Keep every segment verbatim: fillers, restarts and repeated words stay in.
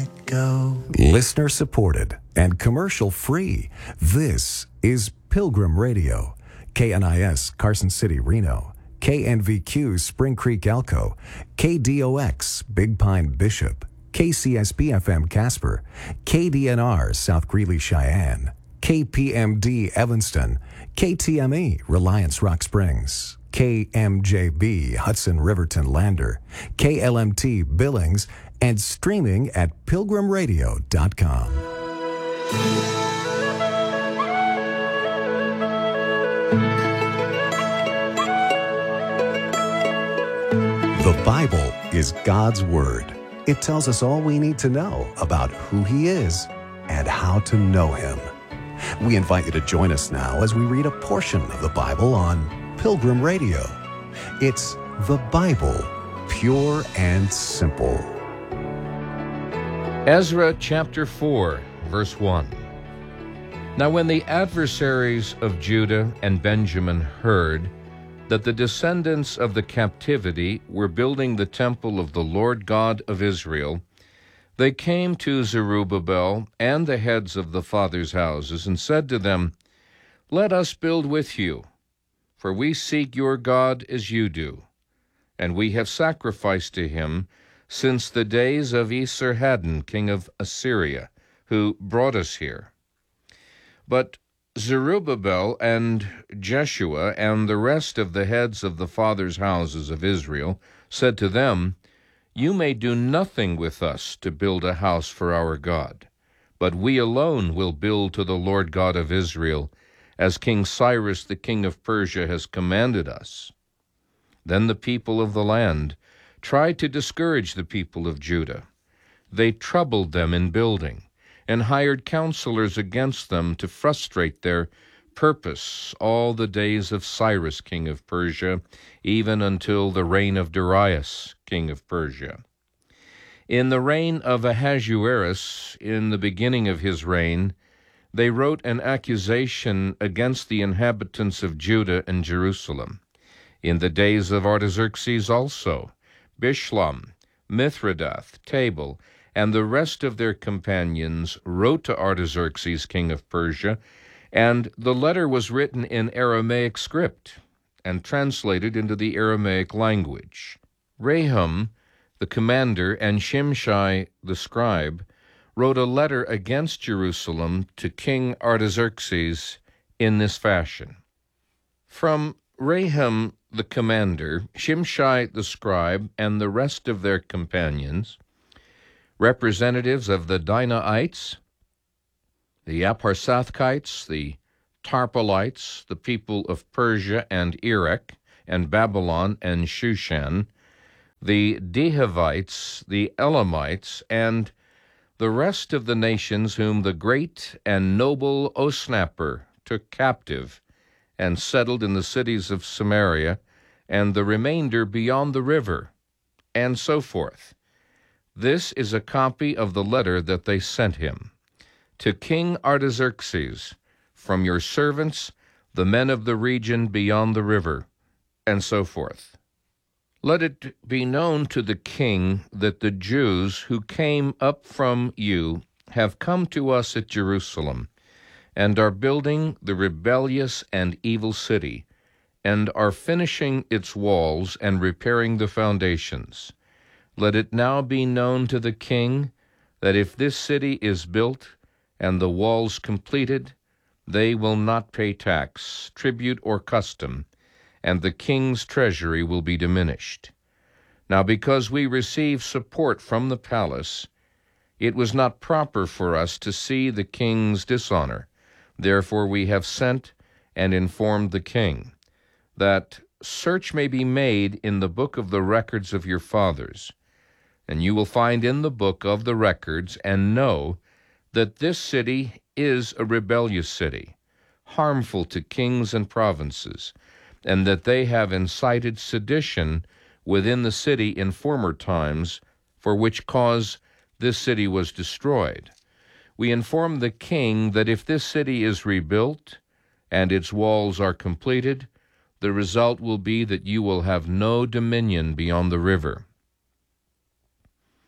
it go. Listener supported and commercial free. This is Pilgrim Radio. K N I S Carson City, Reno. K N V Q Spring Creek, Elko. K D O X Big Pine, Bishop. K C S B F M Casper. K D N R South Greeley, Cheyenne. K P M D Evanston. K T M E Reliance Rock Springs. K M J B Hudson Riverton Lander. K L M T Billings. And streaming at pilgrim radio dot com. The Bible is God's Word. It tells us all we need to know about who He is and how to know Him. We invite you to join us now as we read a portion of the Bible on Pilgrim Radio. It's the Bible, pure and simple. Ezra chapter four, verse one. Now when the adversaries of Judah and Benjamin heard that the descendants of the captivity were building the temple of the Lord God of Israel, they came to Zerubbabel and the heads of the fathers' houses and said to them, Let us build with you, for we seek your God as you do, and we have sacrificed to him since the days of Esarhaddon, king of Assyria, who brought us here. But Zerubbabel and Jeshua and the rest of the heads of the fathers' houses of Israel said to them, You may do nothing with us to build a house for our God, but we alone will build to the Lord God of Israel, as King Cyrus the king of Persia has commanded us. Then the people of the land tried to discourage the people of Judah. They troubled them in building, and hired counselors against them to frustrate their purpose all the days of Cyrus king of Persia, even until the reign of Darius king of Persia. In the reign of Ahasuerus, in the beginning of his reign, they wrote an accusation against the inhabitants of Judah and Jerusalem. In the days of Artaxerxes also, Bishlam, Mithridath, Tabal, and the rest of their companions wrote to Artaxerxes, king of Persia, and the letter was written in Aramaic script and translated into the Aramaic language. Rahum, the commander, and Shimshai, the scribe, wrote a letter against Jerusalem to King Artaxerxes in this fashion. From Rahum, the commander, Shimshai the scribe, and the rest of their companions, representatives of the Dinaites, the Aparsathkites, the Tarpalites, the people of Persia and Erech, and Babylon and Shushan, the Dehavites, the Elamites, and the rest of the nations whom the great and noble Osnapper took captive and settled in the cities of Samaria, and the remainder beyond the river, and so forth. This is a copy of the letter that they sent him. To King Artaxerxes, from your servants, the men of the region beyond the river, and so forth. Let it be known to the king that the Jews who came up from you have come to us at Jerusalem, and are building the rebellious and evil city, and are finishing its walls and repairing the foundations. Let it now be known to the king that if this city is built and the walls completed, they will not pay tax, tribute, or custom, and the king's treasury will be diminished. Now because we receive support from the palace, it was not proper for us to see the king's dishonor. Therefore we have sent and informed the king, that search may be made in the book of the records of your fathers, and you will find in the book of the records and know that this city is a rebellious city, harmful to kings and provinces, and that they have incited sedition within the city in former times, for which cause this city was destroyed. We inform the king that if this city is rebuilt and its walls are completed, the result will be that you will have no dominion beyond the river.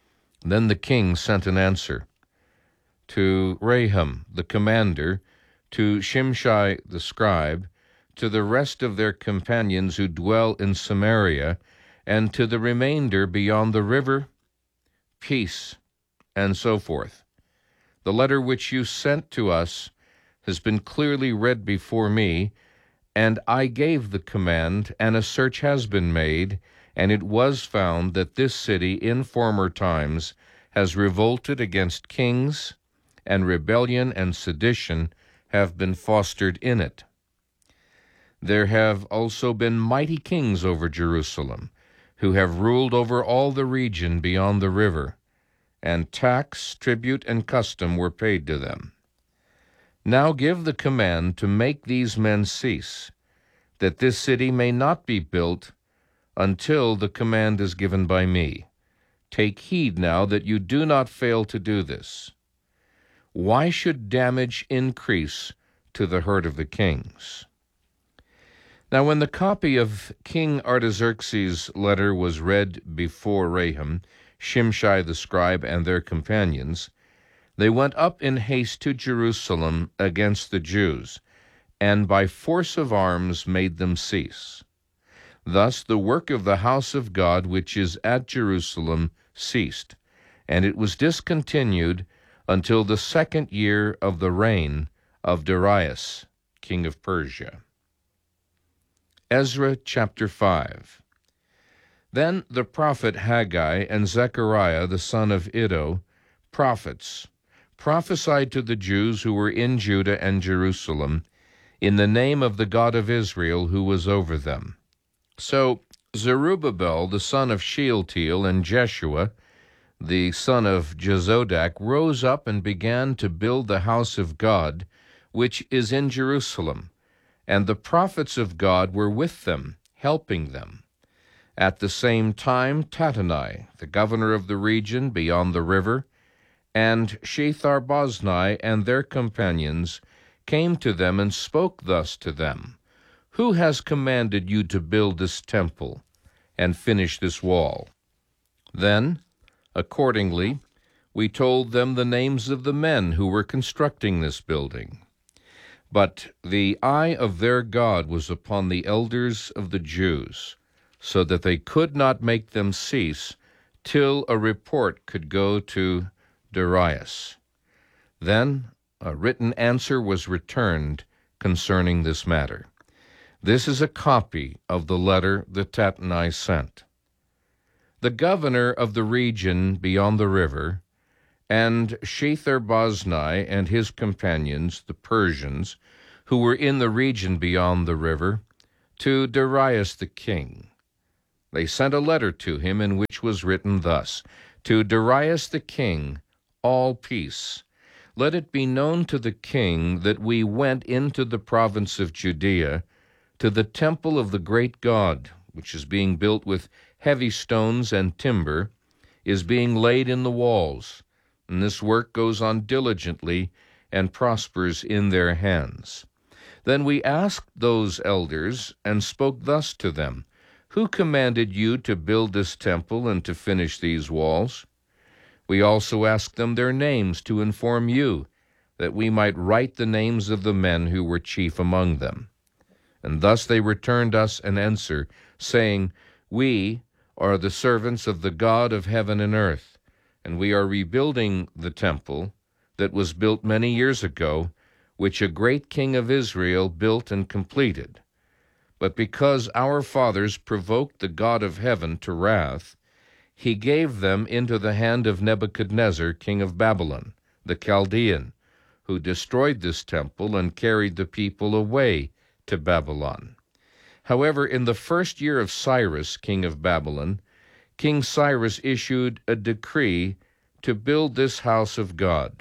Then the king sent an answer to Raham the commander, to Shimshai the scribe, to the rest of their companions who dwell in Samaria, and to the remainder beyond the river, peace, and so forth. The letter which you sent to us has been clearly read before me, and I gave the command, and a search has been made, and it was found that this city in former times has revolted against kings, and rebellion and sedition have been fostered in it. There have also been mighty kings over Jerusalem, who have ruled over all the region beyond the river, and tax, tribute, and custom were paid to them. Now give the command to make these men cease, that this city may not be built until the command is given by me. Take heed now that you do not fail to do this. Why should damage increase to the hurt of the kings? Now when the copy of King Artaxerxes' letter was read before Raham, Shimshai the scribe, and their companions, they went up in haste to Jerusalem against the Jews, and by force of arms made them cease. Thus the work of the house of God which is at Jerusalem ceased, and it was discontinued until the second year of the reign of Darius, king of Persia. Ezra chapter five. Then the prophet Haggai and Zechariah the son of Iddo, prophets, prophesied to the Jews who were in Judah and Jerusalem, in the name of the God of Israel who was over them. So Zerubbabel the son of Shealtiel and Jeshua the son of Jozadak rose up and began to build the house of God, which is in Jerusalem, and the prophets of God were with them, helping them. At the same time Tattenai, the governor of the region beyond the river, and Shethar-boznai and their companions came to them and spoke thus to them, Who has commanded you to build this temple and finish this wall? Then, accordingly, we told them the names of the men who were constructing this building. But the eye of their God was upon the elders of the Jews, so that they could not make them cease till a report could go to Darius. Then a written answer was returned concerning this matter. This is a copy of the letter that Tattenai sent. The governor of the region beyond the river, and Shethar-boznai and his companions, the Persians, who were in the region beyond the river, to Darius the king. They sent a letter to him in which was written thus, To Darius the king, all peace. Let it be known to the king that we went into the province of Judea, to the temple of the great God, which is being built with heavy stones and timber, is being laid in the walls, and this work goes on diligently and prospers in their hands. Then we asked those elders and spoke thus to them, Who commanded you to build this temple and to finish these walls? We also asked them their names to inform you, that we might write the names of the men who were chief among them. And thus they returned us an answer, saying, We are the servants of the God of heaven and earth, and we are rebuilding the temple that was built many years ago, which a great king of Israel built and completed. But because our fathers provoked the God of heaven to wrath, he gave them into the hand of Nebuchadnezzar, king of Babylon, the Chaldean, who destroyed this temple and carried the people away to Babylon. However, in the first year of Cyrus, king of Babylon, King Cyrus issued a decree to build this house of God.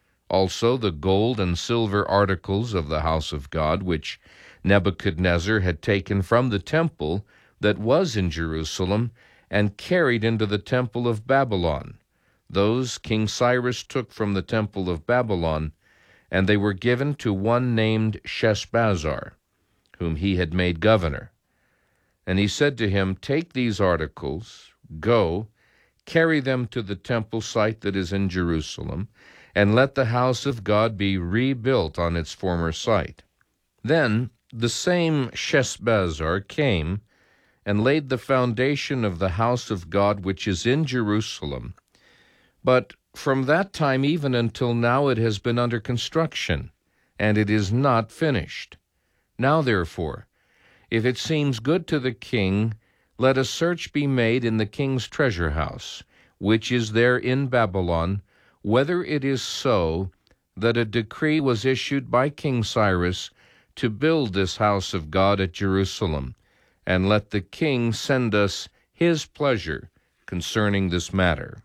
Also the gold and silver articles of the house of God, which Nebuchadnezzar had taken from the temple that was in Jerusalem and carried into the temple of Babylon. Those King Cyrus took from the temple of Babylon, and they were given to one named Sheshbazzar, whom he had made governor. And he said to him, Take these articles, go, carry them to the temple site that is in Jerusalem, and let the house of God be rebuilt on its former site. Then the same Sheshbazzar came and laid the foundation of the house of God which is in Jerusalem. But from that time even until now it has been under construction, and it is not finished. Now therefore, if it seems good to the king, let a search be made in the king's treasure house, which is there in Babylon, whether it is so that a decree was issued by King Cyrus to build this house of God at Jerusalem, and let the king send us his pleasure concerning this matter.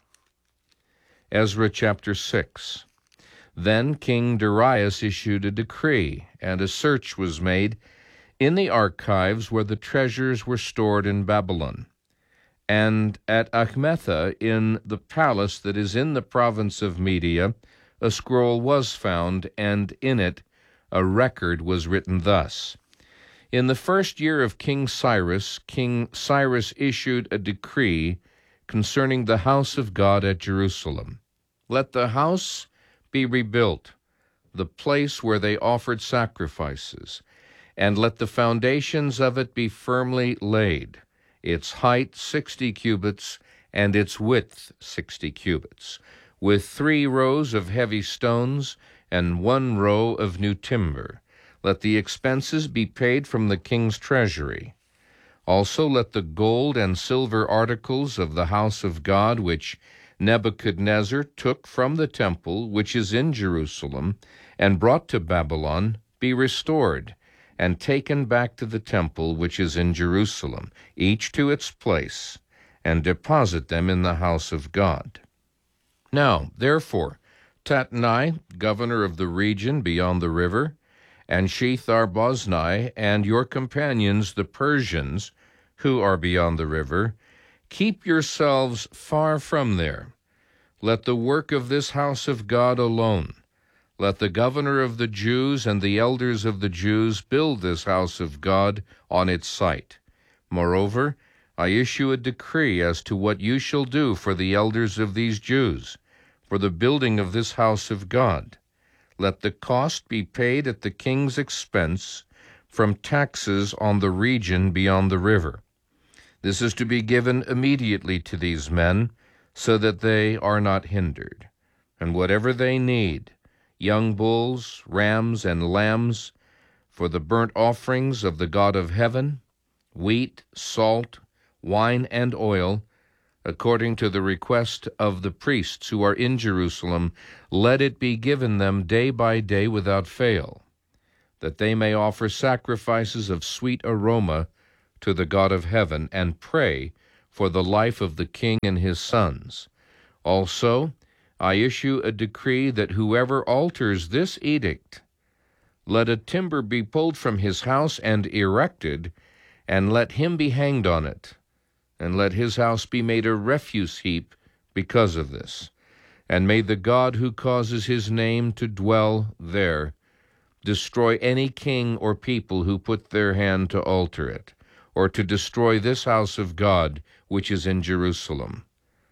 Ezra chapter six. Then King Darius issued a decree, and a search was made in the archives where the treasures were stored in Babylon. And at Achmetha, in the palace that is in the province of Media, a scroll was found, and in it a record was written thus: In the first year of King Cyrus, King Cyrus issued a decree concerning the house of God at Jerusalem. Let the house be rebuilt, the place where they offered sacrifices, and let the foundations of it be firmly laid, its height sixty cubits, and its width sixty cubits, with three rows of heavy stones and one row of new timber. Let the expenses be paid from the king's treasury. Also let the gold and silver articles of the house of God, which Nebuchadnezzar took from the temple which is in Jerusalem, and brought to Babylon, be restored, and taken back to the temple which is in Jerusalem, each to its place, and deposit them in the house of God. Now, therefore, Tatnai, governor of the region beyond the river, and Shethar-boznai, and your companions the Persians, who are beyond the river, keep yourselves far from there. Let the work of this house of God alone. Let the governor of the Jews and the elders of the Jews build this house of God on its site. Moreover, I issue a decree as to what you shall do for the elders of these Jews, for the building of this house of God. Let the cost be paid at the king's expense from taxes on the region beyond the river. This is to be given immediately to these men, so that they are not hindered. And whatever they need, young bulls, rams, and lambs, for the burnt offerings of the God of heaven, wheat, salt, wine, and oil, according to the request of the priests who are in Jerusalem, let it be given them day by day without fail, that they may offer sacrifices of sweet aroma to the God of heaven, and pray for the life of the king and his sons. Also, I issue a decree that whoever alters this edict, let a timber be pulled from his house and erected, and let him be hanged on it, and let his house be made a refuse heap because of this. And may the God who causes his name to dwell there destroy any king or people who put their hand to alter it, or to destroy this house of God which is in Jerusalem.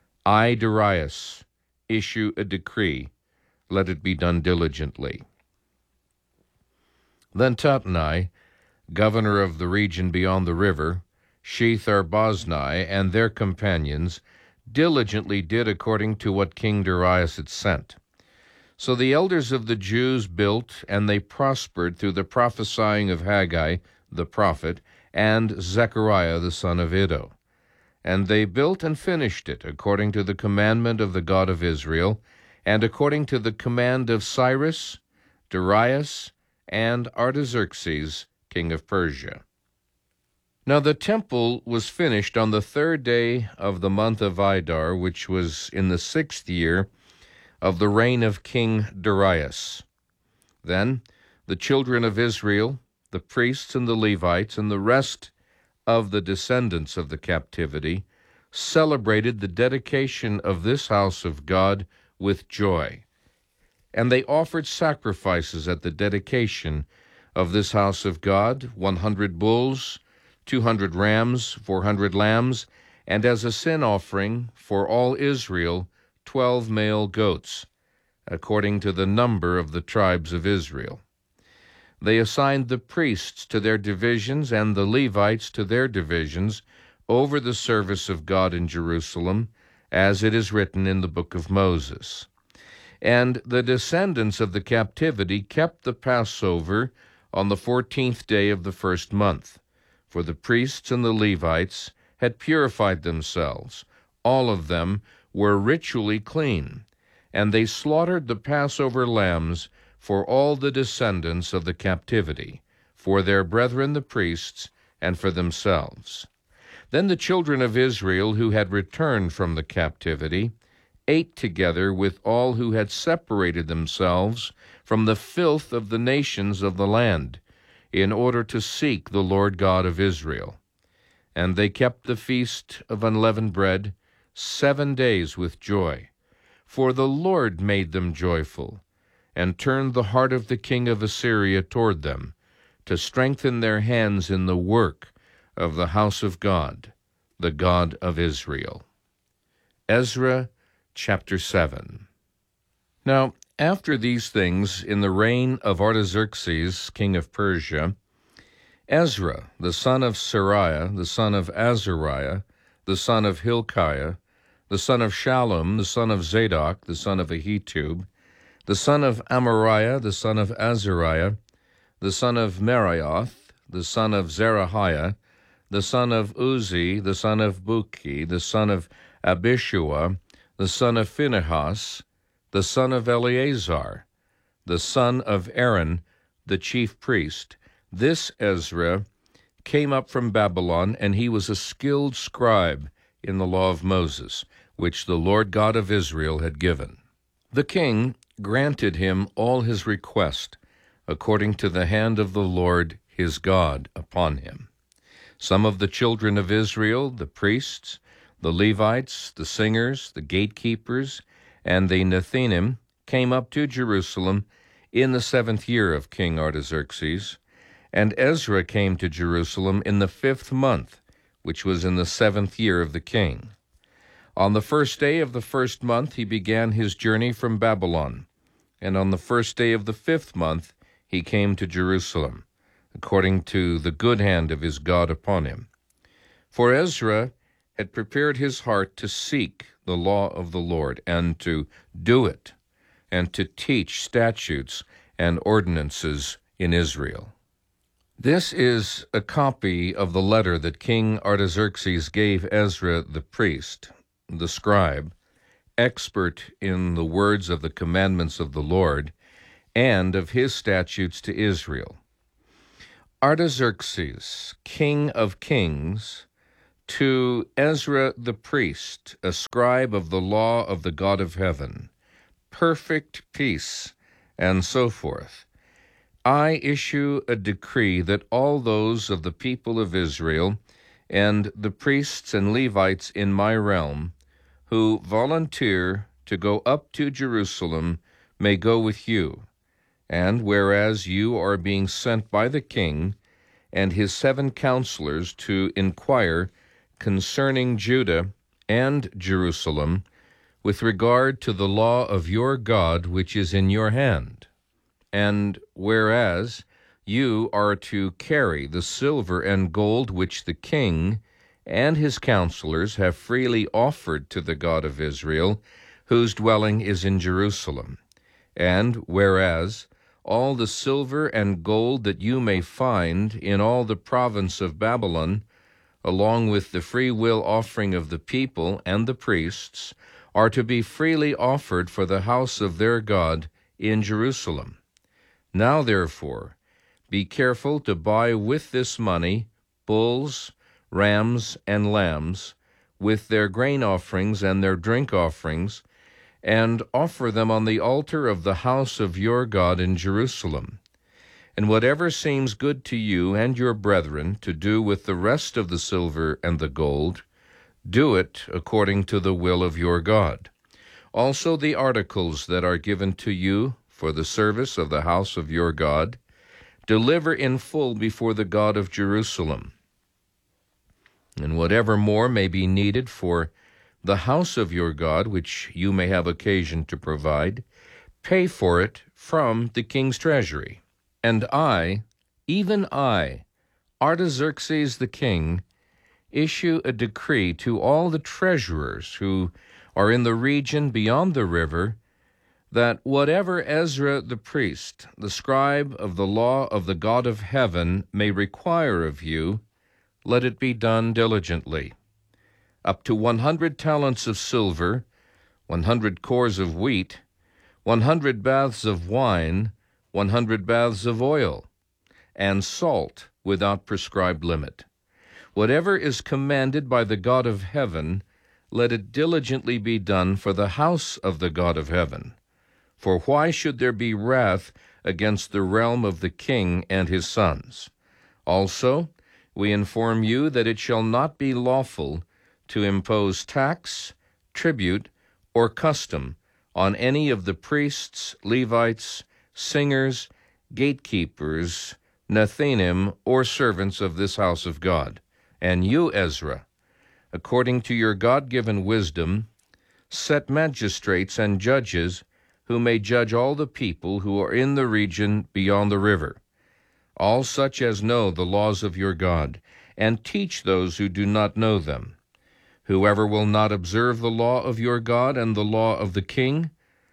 I, Darius, issue a decree. Let it be done diligently. Then Tatnai, governor of the region beyond the river, Shethar-boznai, and their companions, diligently did according to what King Darius had sent. So the elders of the Jews built, and they prospered through the prophesying of Haggai the prophet, and Zechariah the son of Iddo. And they built and finished it according to the commandment of the God of Israel, and according to the command of Cyrus, Darius, and Artaxerxes, king of Persia. Now the temple was finished on the third day of the month of Adar, which was in the sixth year of the reign of King Darius. Then the children of Israel, the priests and the Levites, and the rest of the descendants of the captivity, celebrated the dedication of this house of God with joy. And they offered sacrifices at the dedication of this house of God, one hundred bulls, two hundred rams, four hundred lambs, and as a sin offering for all Israel twelve male goats, according to the number of the tribes of Israel. They assigned the priests to their divisions and the Levites to their divisions over the service of God in Jerusalem, as it is written in the book of Moses. And the descendants of the captivity kept the Passover on the fourteenth day of the first month, for the priests and the Levites had purified themselves. All of them were ritually clean, and they slaughtered the Passover lambs for all the descendants of the captivity, for their brethren the priests, and for themselves. Then the children of Israel who had returned from the captivity ate together with all who had separated themselves from the filth of the nations of the land, in order to seek the Lord God of Israel. And they kept the feast of unleavened bread seven days with joy, for the Lord made them joyful, and turned the heart of the king of Assyria toward them, to strengthen their hands in the work of the house of God, the God of Israel. Ezra chapter seven. Now, after these things, in the reign of Artaxerxes, king of Persia, Ezra, the son of Seraiah, the son of Azariah, the son of Hilkiah, the son of Shallum, the son of Zadok, the son of Ahitub, the son of Amariah, the son of Azariah, the son of Meraioth, the son of Zerahiah, the son of Uzi, the son of Buki, the son of Abishua, the son of Phinehas, the son of Eleazar, the son of Aaron, the chief priest. This Ezra came up from Babylon, and he was a skilled scribe in the law of Moses, which the Lord God of Israel had given. The king granted him all his request, according to the hand of the Lord his God upon him. Some of the children of Israel, the priests, the Levites, the singers, the gatekeepers, and the Nethinim, came up to Jerusalem in the seventh year of King Artaxerxes, and Ezra came to Jerusalem in the fifth month, which was in the seventh year of the king. On the first day of the first month he began his journey from Babylon, and on the first day of the fifth month he came to Jerusalem, according to the good hand of his God upon him. For Ezra had prepared his heart to seek the law of the Lord, and to do it, and to teach statutes and ordinances in Israel. This is a copy of the letter that King Artaxerxes gave Ezra the priest, the scribe, expert in the words of the commandments of the Lord, and of his statutes to Israel. Artaxerxes, king of kings, to Ezra the priest, a scribe of the law of the God of heaven, perfect peace, and so forth. I issue a decree that all those of the people of Israel and the priests and Levites in my realm who volunteer to go up to Jerusalem may go with you. And whereas you are being sent by the king and his seven counselors to inquire concerning Judah and Jerusalem with regard to the law of your God which is in your hand, and whereas you are to carry the silver and gold which the king and his counselors have freely offered to the God of Israel, whose dwelling is in Jerusalem, and whereas all the silver and gold that you may find in all the province of Babylon, along with the free will offering of the people and the priests, are to be freely offered for the house of their God in Jerusalem. Now, therefore, be careful to buy with this money bulls, rams, and lambs, with their grain offerings and their drink offerings, and offer them on the altar of the house of your God in Jerusalem. And whatever seems good to you and your brethren to do with the rest of the silver and the gold, do it according to the will of your God. Also the articles that are given to you for the service of the house of your God, deliver in full before the God of Jerusalem. and whatever more may be needed for the house of your God, which you may have occasion to provide, pay for it from the king's treasury. And I, even I, Artaxerxes the king, issue a decree to all the treasurers who are in the region beyond the river, that whatever Ezra the priest, the scribe of the law of the God of heaven, may require of you, let it be done diligently. Up to one hundred talents of silver, one hundred cores of wheat, one hundred baths of wine, one hundred baths of oil, and salt without prescribed limit. Whatever is commanded by the God of heaven, let it diligently be done for the house of the God of heaven. For why should there be wrath against the realm of the king and his sons? Also, we inform you that it shall not be lawful to impose tax, tribute, or custom on any of the priests, Levites, singers, gatekeepers, Nethinim, or servants of this house of God. And you, Ezra, according to your God-given wisdom, set magistrates and judges who may judge all the people who are in the region beyond the river, all such as know the laws of your God, and teach those who do not know them. Whoever will not observe the law of your God and the law of the king,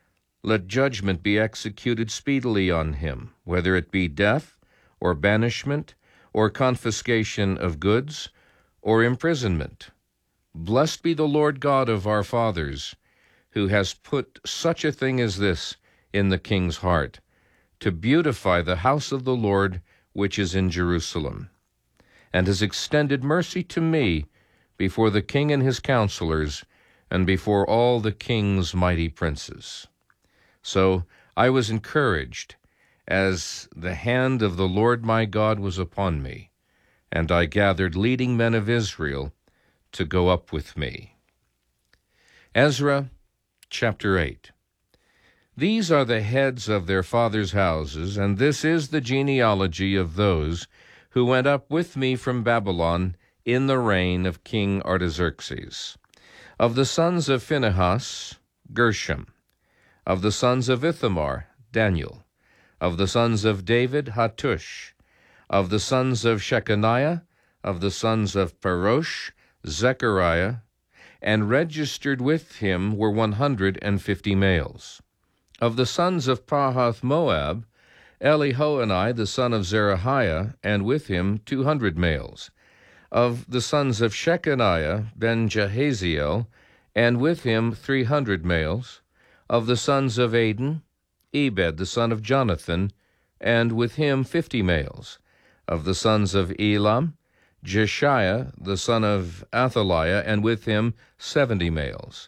let judgment be executed speedily on him, whether it be death, or banishment, or confiscation of goods, or imprisonment. Blessed be the Lord God of our fathers, who has put such a thing as this in the king's heart, to beautify the house of the Lord which is in Jerusalem, and has extended mercy to me before the king and his counselors, and before all the king's mighty princes. So I was encouraged, as the hand of the Lord my God was upon me, and I gathered leading men of Israel to go up with me. Ezra chapter eight. These are the heads of their fathers' houses, and this is the genealogy of those who went up with me from Babylon in the reign of King Artaxerxes. Of the sons of Phinehas, Gershom. Of the sons of Ithamar, Daniel. Of the sons of David, Hattush. Of the sons of Shechaniah, of the sons of Parosh, Zechariah, and registered with him were one hundred and fifty males. Of the sons of Pahath-Moab, Elihoenai the son of Zerahiah, and with him two hundred males. Of the sons of Shechaniah, Ben-Jahaziel, and with him three hundred males. Of the sons of Adin, Ebed the son of Jonathan, and with him fifty males. Of the sons of Elam, Jeshiah the son of Athaliah, and with him seventy males.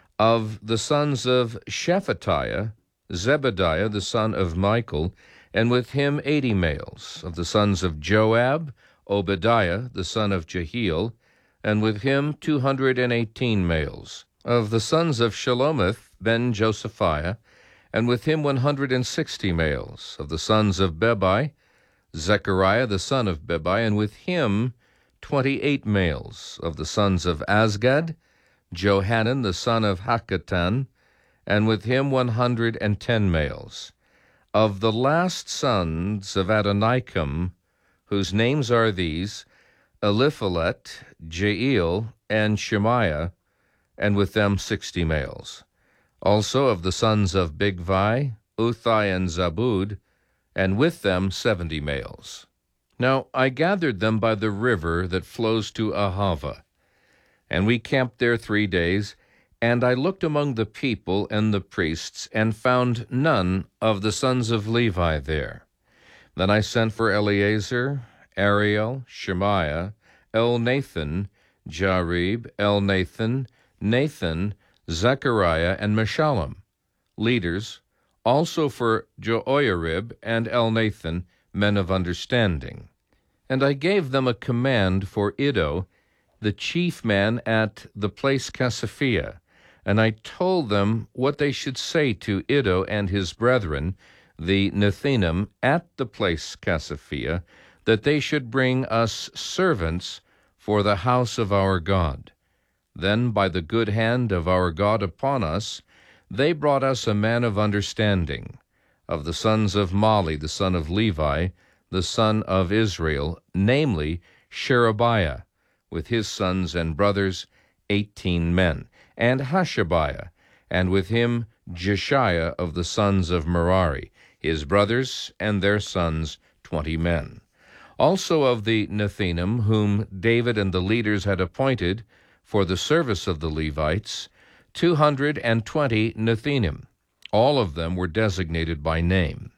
Of the sons of Shephatiah, Zebediah the son of Michael, and with him eighty males. Of the sons of Joab, Obadiah the son of Jehiel, and with him two hundred and eighteen males. Of the sons of Shelomith, Ben-Josephiah, and with him one hundred and sixty males. Of the sons of Bebai, Zechariah the son of Bebai, and with him twenty-eight males. Of the sons of Azgad, Johanan the son of Hakatan, and with him one hundred and ten males. Of the last sons of Adonikam, whose names are these, Eliphalet, Jeiel, and Shemaiah, and with them sixty males. Also of the sons of Bigvai, Uthai, and Zabud, and with them seventy males. Now I gathered them by the river that flows to Ahava, and we camped there three days, and I looked among the people and the priests, and found none of the sons of Levi there. Then I sent for Eleazar, Ariel, Shemaiah, Elnathan, Jarib, Elnathan, Nathan, Zechariah, and Meshullam, leaders, also for Joiarib and Elnathan, men of understanding. And I gave them a command for Iddo, the chief man at the place Casaphia, and I told them what they should say to Iddo and his brethren, the Nethinim, at the place Casaphia, that they should bring us servants for the house of our God. Then by the good hand of our God upon us, they brought us a man of understanding, of the sons of Mali, the son of Levi, the son of Israel, namely Sherebiah, with his sons and brothers, eighteen men, and Hashabiah, and with him Jeshiah of the sons of Merari, his brothers and their sons, twenty men. Also of the Nethinim, whom David and the leaders had appointed for the service of the Levites, two hundred and twenty Nethinim. All of them were designated by name.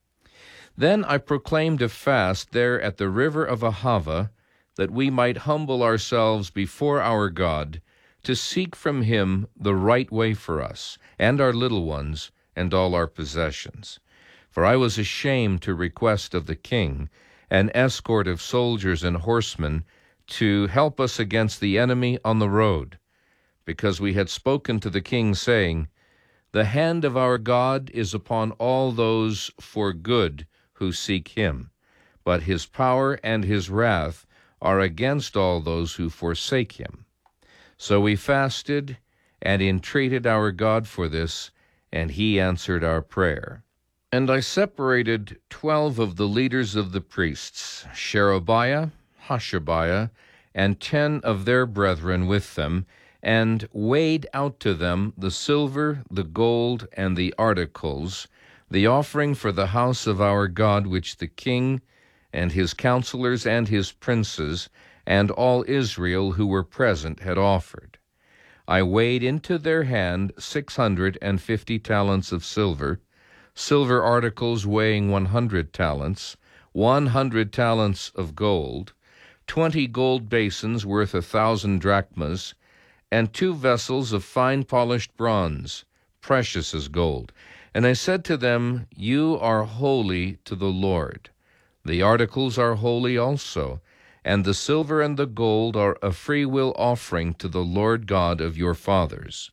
Then I proclaimed a fast there at the river of Ahava, that we might humble ourselves before our God, to seek from him the right way for us, and our little ones, and all our possessions. For I was ashamed to request of the king an escort of soldiers and horsemen to help us against the enemy on the road, because we had spoken to the king, saying, The hand of our God is upon all those for good who seek him, but his power and his wrath are against all those who forsake him. So we fasted and entreated our God for this, and he answered our prayer. And I separated twelve of the leaders of the priests, Sherebiah, Hashabiah, and ten of their brethren with them, and weighed out to them the silver, the gold, and the articles, the offering for the house of our God, which the king and his counselors and his princes and all Israel who were present had offered. I weighed into their hand six hundred and fifty talents of silver, silver articles weighing one hundred talents, one hundred talents of gold, twenty gold basins worth a thousand drachmas, and two vessels of fine polished bronze, precious as gold. And I said to them, You are holy to the Lord. The articles are holy also, and the silver and the gold are a freewill offering to the Lord God of your fathers.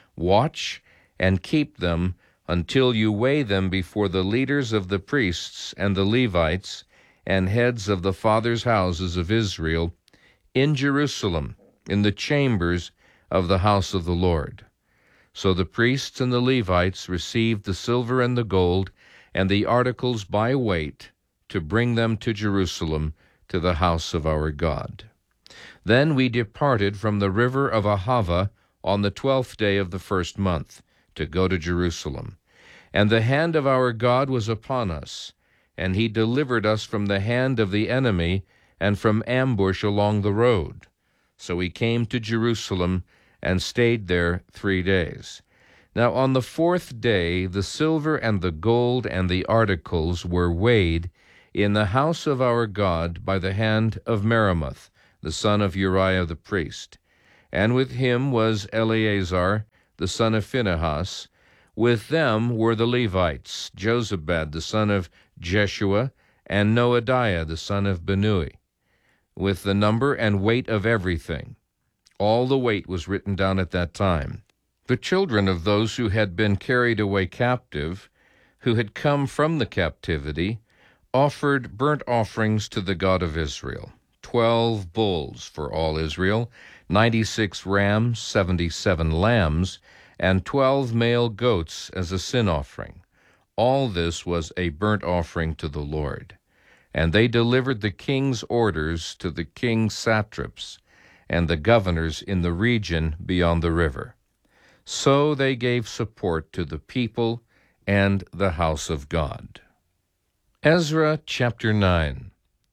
Watch and keep them until you weigh them before the leaders of the priests and the Levites and heads of the fathers' houses of Israel in Jerusalem, in the chambers of the house of the Lord. So the priests and the Levites received the silver and the gold and the articles by weight, to bring them to Jerusalem, to the house of our God. Then we departed from the river of Ahava on the twelfth day of the first month, to go to Jerusalem. And the hand of our God was upon us, and he delivered us from the hand of the enemy and from ambush along the road. So we came to Jerusalem and stayed there three days. Now on the fourth day the silver and the gold and the articles were weighed in the house of our God by the hand of Meremoth, the son of Uriah the priest. And with him was Eleazar, the son of Phinehas. With them were the Levites, Jozabad, the son of Jeshua, and Noadiah, the son of Binnui, with the number and weight of everything. All the weight was written down at that time. The children of those who had been carried away captive, who had come from the captivity, offered burnt offerings to the God of Israel, twelve bulls for all Israel, ninety-six rams, seventy-seven lambs, and twelve male goats as a sin offering. All this was a burnt offering to the Lord. And they delivered the king's orders to the king's satraps and the governors in the region beyond the river. So they gave support to the people and the house of God. Ezra chapter nine.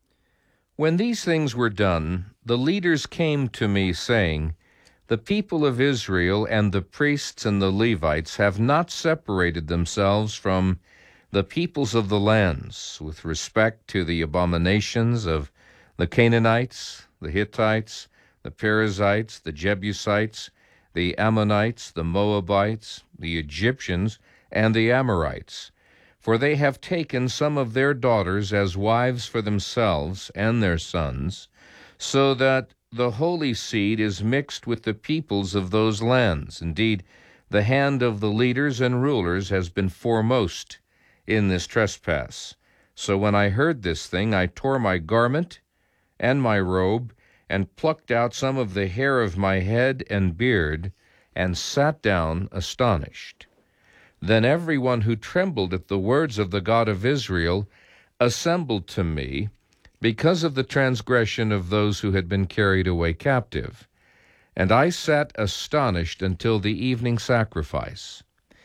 When these things were done, the leaders came to me, saying, The people of Israel and the priests and the Levites have not separated themselves from the peoples of the lands with respect to the abominations of the Canaanites, the Hittites, the Perizzites, the Jebusites, the Ammonites, the Moabites, the Egyptians, and the Amorites. For they have taken some of their daughters as wives for themselves and their sons, so that the holy seed is mixed with the peoples of those lands. Indeed, the hand of the leaders and rulers has been foremost in this trespass. So when I heard this thing, I tore my garment and my robe, and plucked out some of the hair of my head and beard, and sat down astonished. Then every one who trembled at the words of the God of Israel assembled to me, because of the transgression of those who had been carried away captive. And I sat astonished until the evening sacrifice.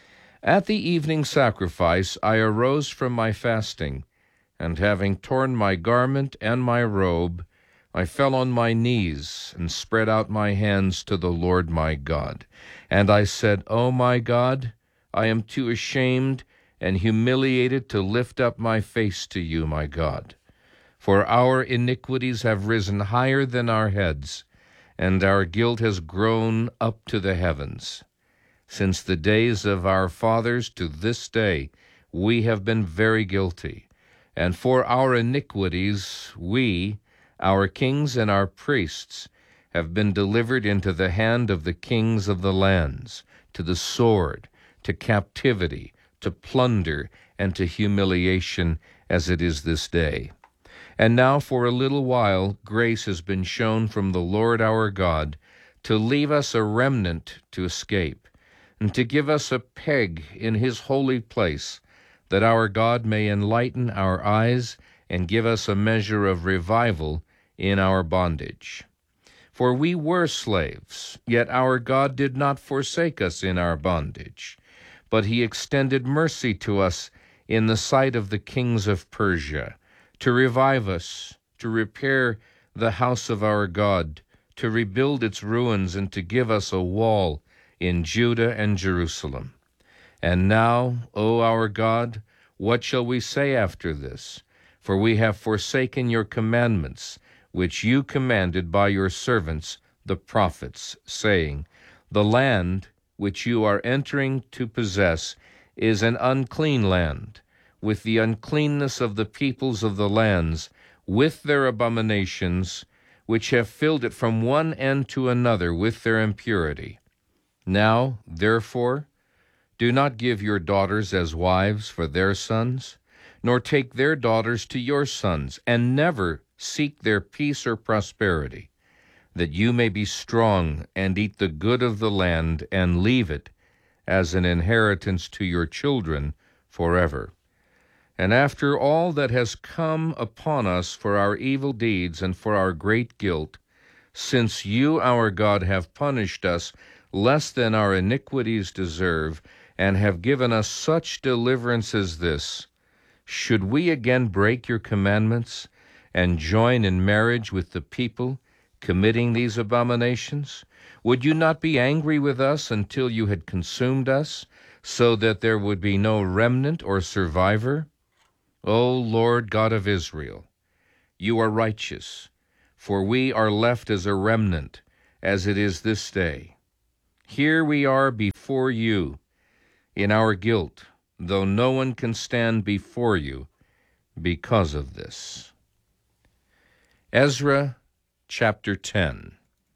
At the evening sacrifice I arose from my fasting, and having torn my garment and my robe, I fell on my knees and spread out my hands to the Lord my God. And I said, O my God, I am too ashamed and humiliated to lift up my face to you, my God. For our iniquities have risen higher than our heads, and our guilt has grown up to the heavens. Since the days of our fathers to this day, we have been very guilty. And for our iniquities, we, our kings and our priests, have been delivered into the hand of the kings of the lands, to the sword, to captivity, to plunder, and to humiliation, as it is this day. And now for a little while grace has been shown from the Lord our God to leave us a remnant to escape, and to give us a peg in his holy place, that our God may enlighten our eyes and give us a measure of revival in our bondage. For we were slaves, yet our God did not forsake us in our bondage, but he extended mercy to us in the sight of the kings of Persia, to revive us, to repair the house of our God, to rebuild its ruins, and to give us a wall in Judah and Jerusalem. And now, O our God, what shall we say after this? For we have forsaken your commandments, which you commanded by your servants the prophets, saying, The land which you are entering to possess is an unclean land, with the uncleanness of the peoples of the lands, with their abominations, which have filled it from one end to another with their impurity. Now, therefore, do not give your daughters as wives for their sons, nor take their daughters to your sons, and never seek their peace or prosperity, that you may be strong and eat the good of the land and leave it as an inheritance to your children forever. And after all that has come upon us for our evil deeds and for our great guilt, since you, our God, have punished us less than our iniquities deserve, and have given us such deliverance as this, should we again break your commandments and join in marriage with the people committing these abominations? Would you not be angry with us until you had consumed us, so that there would be no remnant or survivor? O Lord God of Israel, you are righteous, for we are left as a remnant, as it is this day. Here we are before you in our guilt, though no one can stand before you because of this. Ezra chapter ten.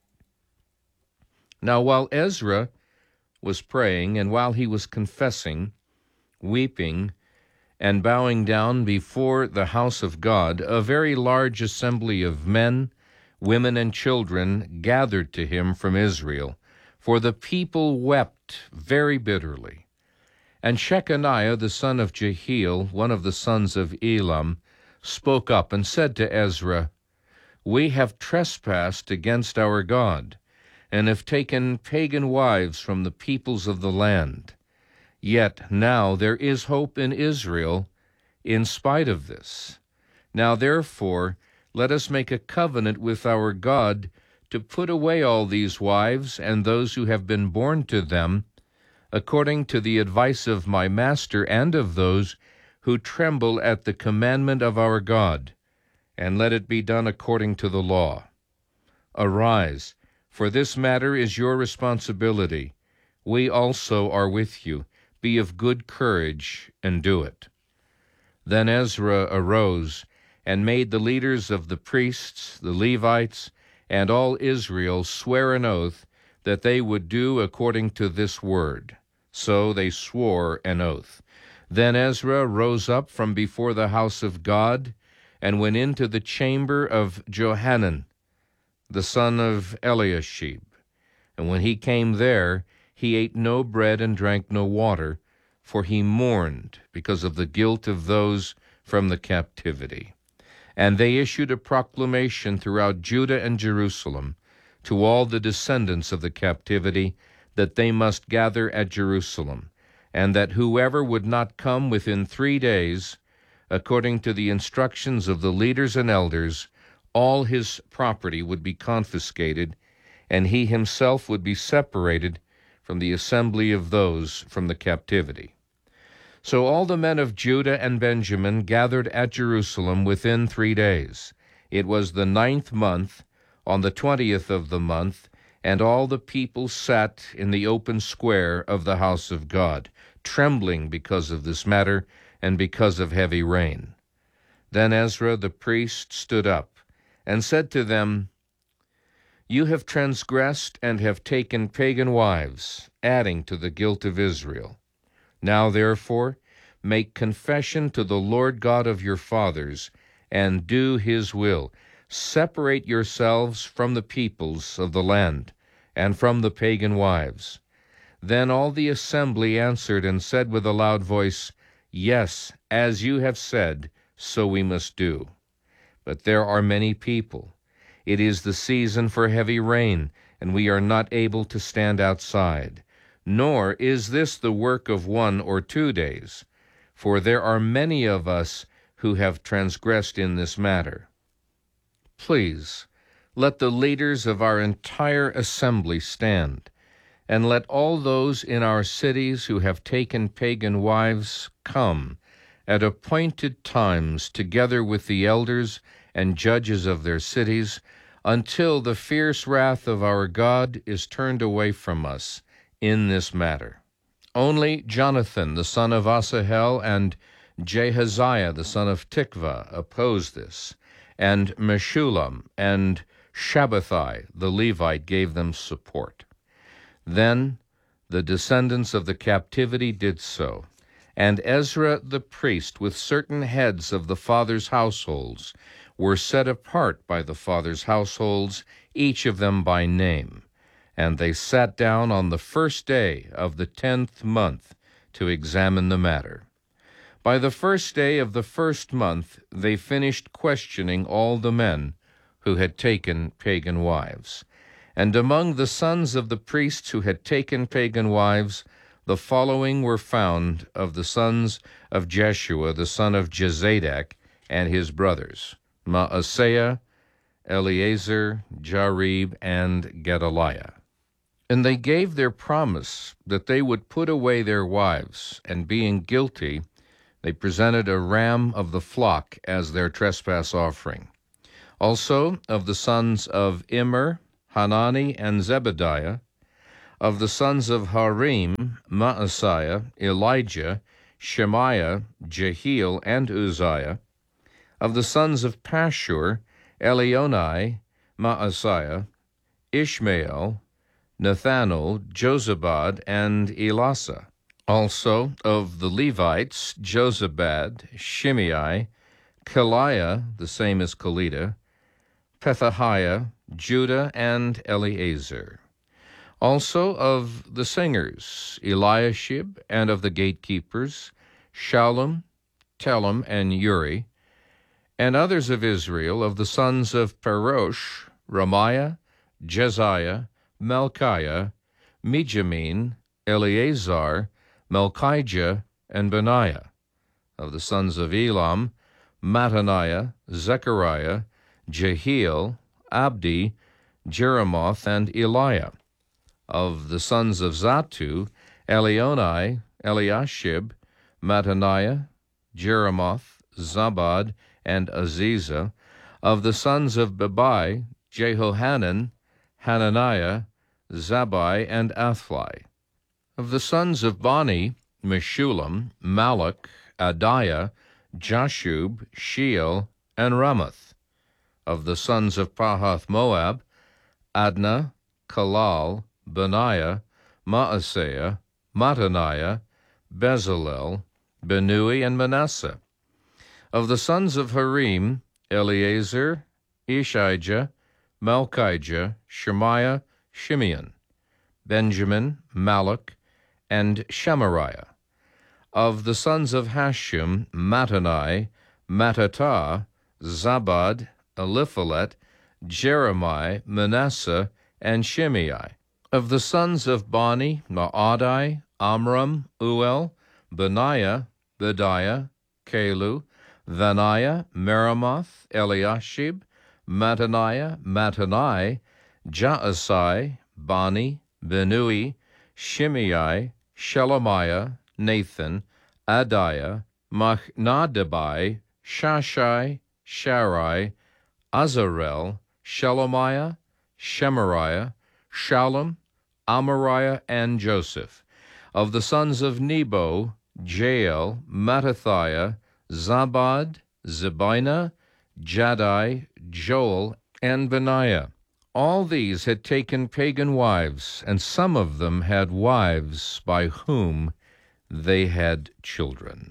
Now while Ezra was praying, and while he was confessing, weeping, and bowing down before the house of God, a very large assembly of men, women, and children gathered to him from Israel, for the people wept very bitterly. And Shechaniah the son of Jehiel, one of the sons of Elam, spoke up and said to Ezra, We have trespassed against our God, and have taken pagan wives from the peoples of the land. Yet now there is hope in Israel in spite of this. Now therefore let us make a covenant with our God to put away all these wives and those who have been born to them, according to the advice of my master and of those who tremble at the commandment of our God, and let it be done according to the law. Arise, for this matter is your responsibility. We also are with you. Be of good courage, and do it. Then Ezra arose and made the leaders of the priests, the Levites, and all Israel swear an oath that they would do according to this word. So they swore an oath. Then Ezra rose up from before the house of God and went into the chamber of Johanan, the son of Eliashib. And when he came there, he ate no bread and drank no water, for he mourned because of the guilt of those from the captivity. And they issued a proclamation throughout Judah and Jerusalem to all the descendants of the captivity that they must gather at Jerusalem, and that whoever would not come within three days, according to the instructions of the leaders and elders, all his property would be confiscated, and he himself would be separated from the assembly of those from the captivity. So all the men of Judah and Benjamin gathered at Jerusalem within three days. It was the ninth month, on the twentieth of the month, and all the people sat in the open square of the house of God, trembling because of this matter and because of heavy rain. Then Ezra the priest stood up and said to them, "You have transgressed and have taken pagan wives, adding to the guilt of Israel. Now, therefore, make confession to the Lord God of your fathers, and do his will. Separate yourselves from the peoples of the land, and from the pagan wives." Then all the assembly answered and said with a loud voice, "Yes, as you have said, so we must do. But there are many people. It is the season for heavy rain, and we are not able to stand outside. Nor is this the work of one or two days, for there are many of us who have transgressed in this matter. Please, let the leaders of our entire assembly stand, and let all those in our cities who have taken pagan wives come at appointed times together with the elders and judges of their cities, until the fierce wrath of our God is turned away from us in this matter." Only Jonathan the son of Asahel and Jehaziah the son of Tikvah opposed this, and Meshullam and Shabbathai the Levite gave them support. Then the descendants of the captivity did so, and Ezra the priest with certain heads of the fathers' households were set apart by the fathers' households, each of them by name. And they sat down on the first day of the tenth month to examine the matter. By the first day of the first month they finished questioning all the men who had taken pagan wives. And among the sons of the priests who had taken pagan wives, the following were found of the sons of Jeshua the son of Jezadak and his brothers: Maaseiah, Eleazar, Jarib, and Gedaliah. And they gave their promise that they would put away their wives, and being guilty, they presented a ram of the flock as their trespass offering. Also of the sons of Immer, Hanani, and Zebediah, of the sons of Harim, Maaseiah, Elijah, Shemaiah, Jehiel, and Uzziah, of the sons of Pashur, Elionai, Maaseiah, Ishmael, Nathanael, Jozabad, and Elasa. Also of the Levites, Jozabad, Shimei, Kaliah, the same as Kelita, Pethahiah, Judah, and Eleazar. Also of the singers, Eliashib, and of the gatekeepers, Shallum, Telem, and Uri, and others of Israel, of the sons of Parosh, Ramiah, Jeziah, Malchiah, Mijamin, Eleazar, Malchijah, and Benaiah. Of the sons of Elam, Mattaniah, Zechariah, Jehiel, Abdi, Jeremoth, and Eliah. Of the sons of Zatu, Elionai, Eliashib, Mattaniah, Jeremoth, Zabad, and Aziza. Of the sons of Bebai, Jehohanan, Hananiah, Zabai, and Athli. Of the sons of Bani, Meshullam, Malach, Adiah, Jashub, Sheel, and Ramoth. Of the sons of Pahath Moab, Adnah, Kalal, Benaiah, Maaseiah, Mattaniah, Bezalel, Benui, and Manasseh. Of the sons of Harim, Eleazar, Ishijah, Malchijah, Shemaiah, Shimeon, Benjamin, Malach, and Shemariah. Of the sons of Hashum, Mattanai, Mattatah, Zabad, Eliphalet, Jeremiah, Manasseh, and Shimei. Of the sons of Bani, Maadai, Amram, Uel, Benaiah, Bediah, Kalu, Vaniah, Meremoth, Eliashib, Mattaniah, Mattanai, Jaasai, Bani, Benui, Shimei, Shelemiah, Nathan, Adiah, Machnadabai, Shashai, Sharai, Azarel, Shelemiah, Shemariah, Shallum, Amariah, and Joseph. Of the sons of Nebo, Jael, Mattathiah, Zabad, Zebina, Jaddai, Joel, and Benaiah. All these had taken pagan wives, and some of them had wives by whom they had children.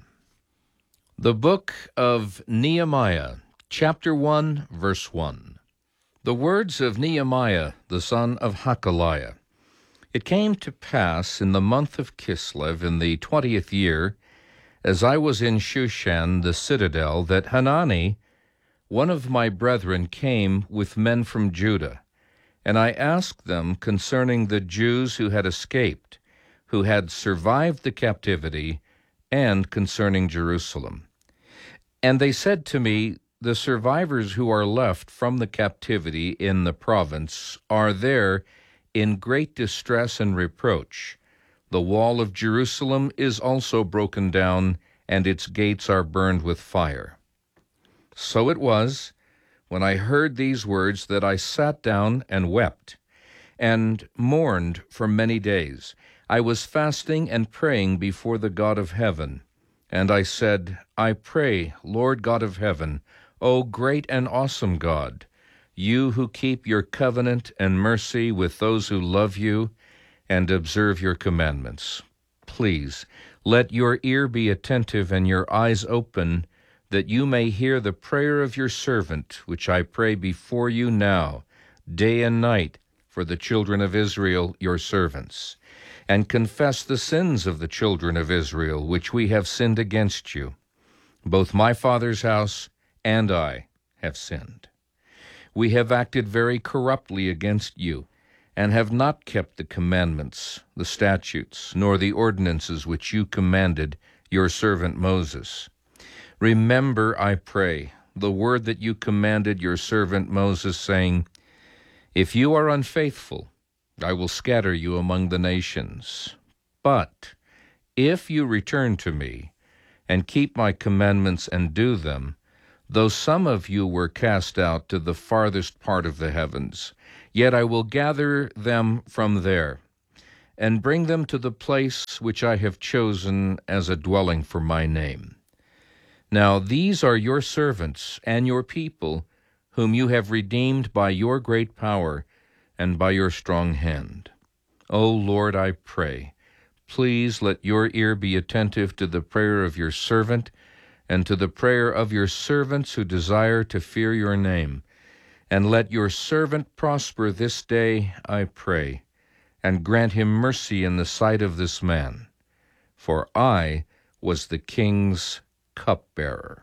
The book of Nehemiah, chapter one, verse one. The words of Nehemiah, the son of Hakaliah. It came to pass in the month of Kislev, in the twentieth year, as I was in Shushan the citadel, that Hanani, one of my brethren, came with men from Judah, and I asked them concerning the Jews who had escaped, who had survived the captivity, and concerning Jerusalem. And they said to me, the survivors who are left from the captivity in the province are there in great distress and reproach. The wall of Jerusalem is also broken down, and its gates are burned with fire. So it was, when I heard these words, that I sat down and wept, and mourned for many days. I was fasting and praying before the God of heaven. And I said, I pray, Lord God of heaven, O great and awesome God, you who keep your covenant and mercy with those who love you and observe your commandments. Please, let your ear be attentive and your eyes open, that you may hear the prayer of your servant, which I pray before you now, day and night, for the children of Israel, your servants, and confess the sins of the children of Israel, which we have sinned against you. Both my father's house and I have sinned. We have acted very corruptly against you, and have not kept the commandments, the statutes, nor the ordinances which you commanded your servant Moses. Remember, I pray, the word that you commanded your servant Moses, saying, If you are unfaithful, I will scatter you among the nations. But if you return to me, and keep my commandments and do them, though some of you were cast out to the farthest part of the heavens, yet I will gather them from there, and bring them to the place which I have chosen as a dwelling for my name. Now these are your servants and your people, whom you have redeemed by your great power and by your strong hand. O Lord, I pray, please let your ear be attentive to the prayer of your servant, and to the prayer of your servants who desire to fear your name. And let your servant prosper this day, I pray, and grant him mercy in the sight of this man. For I was the king's cupbearer.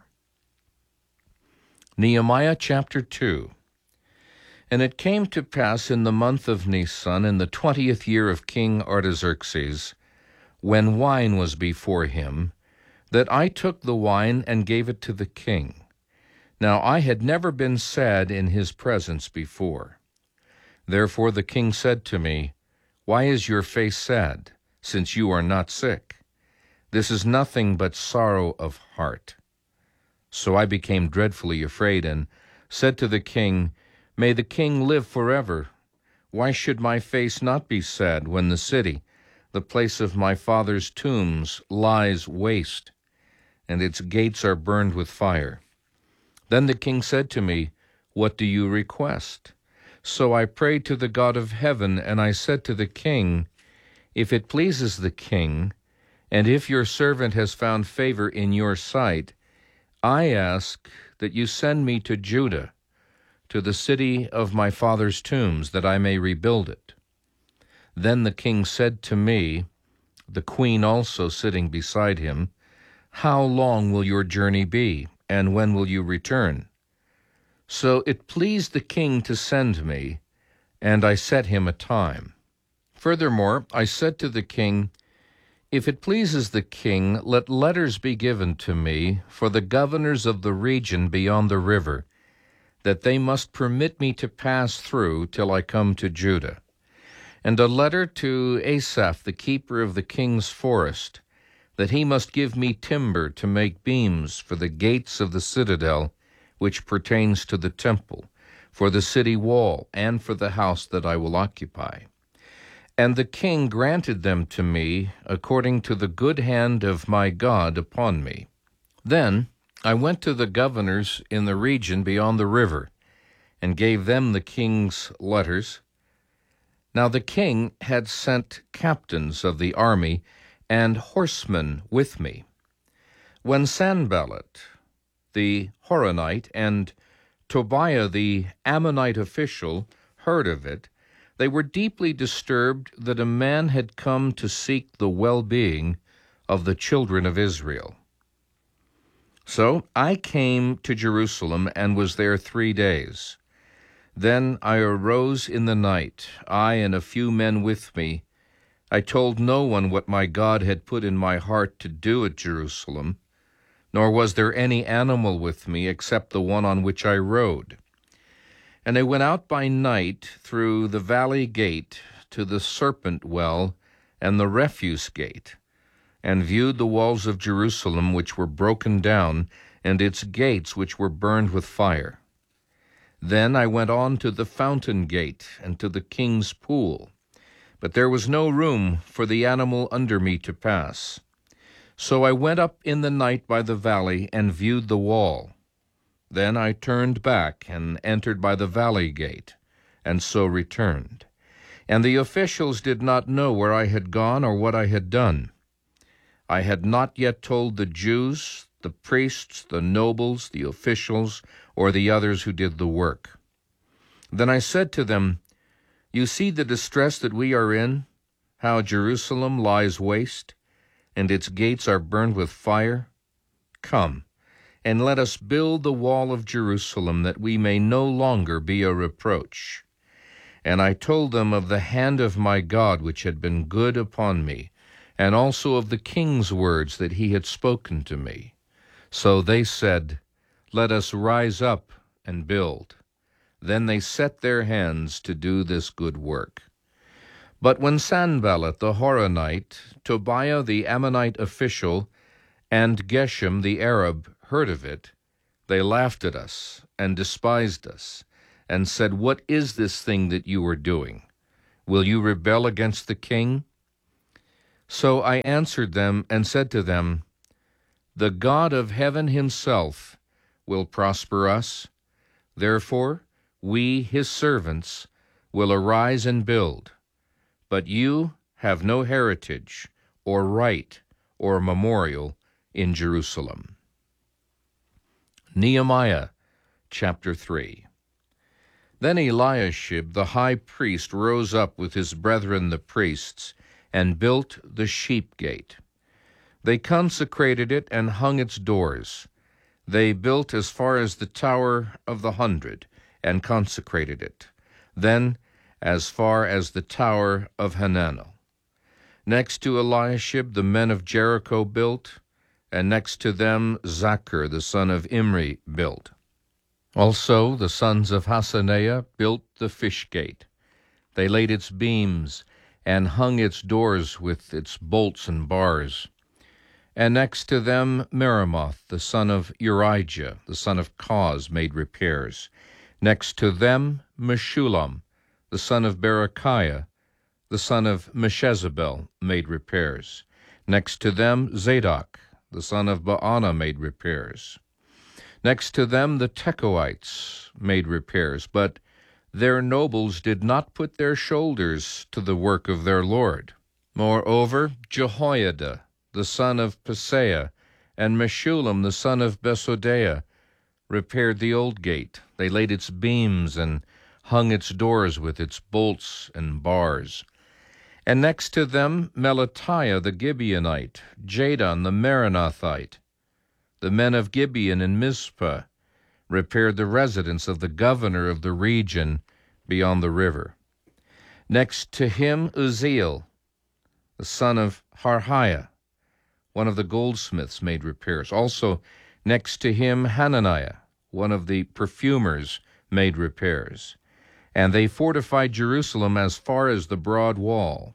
Nehemiah chapter two. And it came to pass in the month of Nisan, in the twentieth year of King Artaxerxes, when wine was before him, that I took the wine and gave it to the king. Now I had never been sad in his presence before. Therefore the king said to me, Why is your face sad, since you are not sick? This is nothing but sorrow of heart. So I became dreadfully afraid, and said to the king, May the king live forever. Why should my face not be sad when the city, the place of my father's tombs, lies waste, and its gates are burned with fire? Then the king said to me, What do you request? So I prayed to the God of heaven, and I said to the king, If it pleases the king, and if your servant has found favor in your sight, I ask that you send me to Judah, to the city of my father's tombs, that I may rebuild it. Then the king said to me, the queen also sitting beside him, How long will your journey be, and when will you return? So it pleased the king to send me, and I set him a time. Furthermore, I said to the king, If it pleases the king, let letters be given to me for the governors of the region beyond the river, that they must permit me to pass through till I come to Judah. And a letter to Asaph, the keeper of the king's forest, that he must give me timber to make beams for the gates of the citadel, which pertains to the temple, for the city wall, and for the house that I will occupy. And the king granted them to me according to the good hand of my God upon me. Then I went to the governors in the region beyond the river, and gave them the king's letters. Now the king had sent captains of the army and horsemen with me. When Sanballat, the Horonite, and Tobiah, the Ammonite official, heard of it, they were deeply disturbed that a man had come to seek the well-being of the children of Israel. So I came to Jerusalem and was there three days. Then I arose in the night, I and a few men with me. I told no one what my God had put in my heart to do at Jerusalem, nor was there any animal with me except the one on which I rode. And I went out by night through the valley gate to the serpent well and the refuse gate, and viewed the walls of Jerusalem which were broken down, and its gates which were burned with fire. Then I went on to the fountain gate and to the king's pool, but there was no room for the animal under me to pass. So I went up in the night by the valley and viewed the wall. Then I turned back and entered by the valley gate, and so returned. And the officials did not know where I had gone or what I had done. I had not yet told the Jews, the priests, the nobles, the officials, or the others who did the work. Then I said to them, You see the distress that we are in, how Jerusalem lies waste, and its gates are burned with fire? Come, and let us build the wall of Jerusalem, that we may no longer be a reproach. And I told them of the hand of my God which had been good upon me, and also of the king's words that he had spoken to me. So they said, Let us rise up and build. Then they set their hands to do this good work. But when Sanballat the Horonite, Tobiah the Ammonite official, and Geshem the Arab heard of it, they laughed at us and despised us, and said, What is this thing that you are doing? Will you rebel against the king? So I answered them and said to them, The God of heaven himself will prosper us. Therefore, we, his servants, will arise and build. But you have no heritage, or right, or memorial in Jerusalem. Nehemiah chapter three. Then Eliashib the high priest rose up with his brethren the priests, and built the sheep gate. They consecrated it and hung its doors. They built as far as the Tower of the Hundred, and consecrated it. Then as far as the Tower of Hananel. Next to Eliashib the men of Jericho built, and next to them Zachar the son of Imri built. Also the sons of Hasaneah built the fish gate. They laid its beams, and hung its doors with its bolts and bars. And next to them Meremoth the son of Urijah, the son of Koz, made repairs. Next to them Meshullam, the son of Berechiah, the son of Meshezabel, made repairs. Next to them Zadok, the son of Baana, made repairs. Next to them the Tekoites made repairs, but their nobles did not put their shoulders to the work of their Lord. Moreover, Jehoiada, the son of Paseah, and Meshullam, the son of Besodeiah, repaired the old gate. They laid its beams and hung its doors with its bolts and bars. And next to them Melatiah the Gibeonite, Jadon the Meronothite, the men of Gibeon and Mizpah, repaired the residence of the governor of the region beyond the river. Next to him Uzziel, the son of Harhiah, one of the goldsmiths, made repairs. Also next to him Hananiah, one of the perfumers, made repairs. And they fortified Jerusalem as far as the broad wall.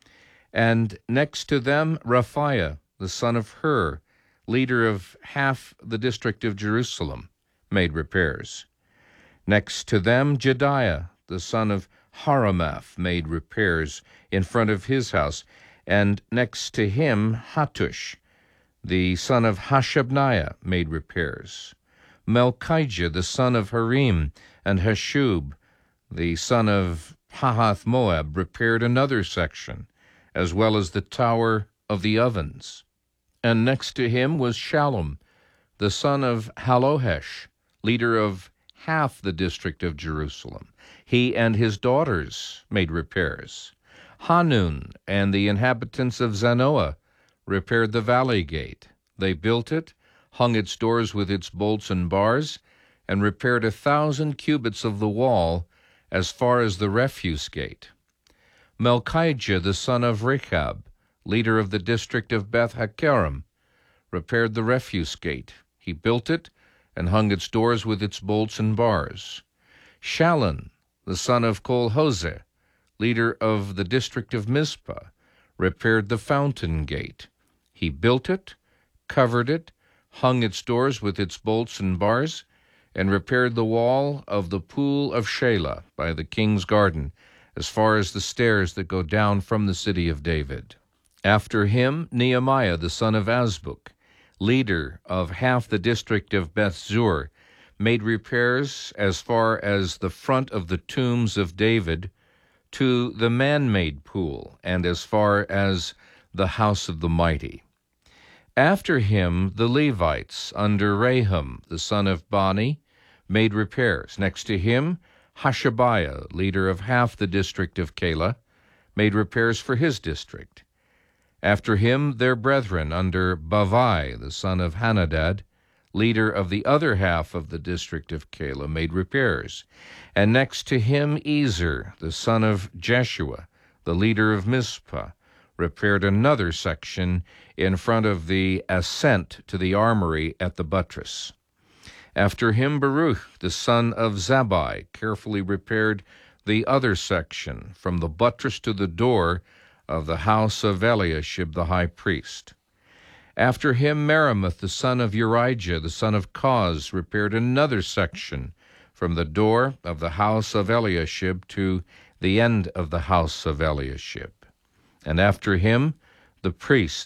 And next to them Raphiah, the son of Hur, leader of half the district of Jerusalem, made repairs. Next to them Jediah, the son of Haramath, made repairs in front of his house. And next to him Hattush, the son of Hashabniah, made repairs. Melchijah, the son of Harim, and Hashub, the son of Pahath Moab, repaired another section, as well as the tower of the ovens. And next to him was Shallum, the son of Halohesh, leader of half the district of Jerusalem. He and his daughters made repairs. Hanun and the inhabitants of Zanoah repaired the valley gate. They built it, hung its doors with its bolts and bars, and repaired a thousand cubits of the wall as far as the refuse gate. Melchijah, the son of Rechab, leader of the district of Beth Hakkerem, repaired the refuse gate. He built it and hung its doors with its bolts and bars. Shallun, the son of Kol-Hoseh, leader of the district of Mizpah, repaired the fountain gate. He built it, covered it, hung its doors with its bolts and bars, and repaired the wall of the pool of Shelah by the king's garden, as far as the stairs that go down from the city of David. After him, Nehemiah, the son of Azbuk, leader of half the district of Beth-zur, made repairs as far as the front of the tombs of David to the man-made pool, and as far as the house of the mighty. After him, the Levites, under Rehum, the son of Bani, made repairs. Next to him, Hashabiah, leader of half the district of Keilah, made repairs for his district. After him, their brethren, under Bavai, the son of Hanadad, leader of the other half of the district of Keilah, made repairs. And next to him, Ezer, the son of Jeshua, the leader of Mizpah, repaired another section in front of the ascent to the armory at the buttress. After him, Baruch, the son of Zabbai, carefully repaired the other section from the buttress to the door of the house of Eliashib the high priest. After him, Meremoth, the son of Urijah, the son of Koz, repaired another section from the door of the house of Eliashib to the end of the house of Eliashib. And after him, the priests,